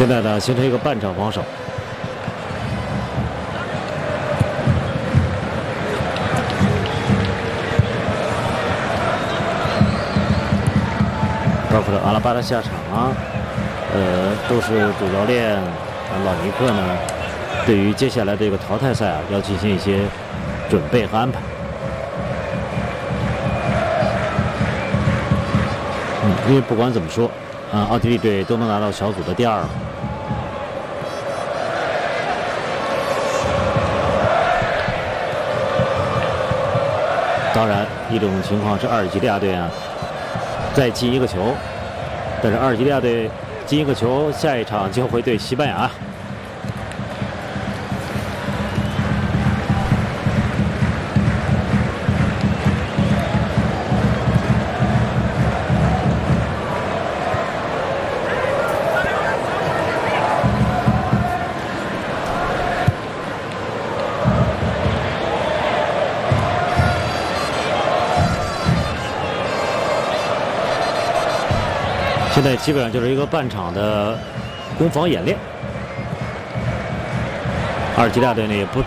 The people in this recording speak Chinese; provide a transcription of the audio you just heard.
现在呢，形成一个半场防守。包括了阿拉巴的下场啊，都是主教练老尼克呢，对于接下来的这个淘汰赛啊，要进行一些准备和安排。因为不管怎么说，奥地利队都能拿到小组的第2。当然，一种情况是阿尔及利亚队啊，再进一个球，但是阿尔及利亚队进一个球，下一场就会对西班牙。现在基本上就是一个半场的攻防演练。阿尔及利亚队呢也不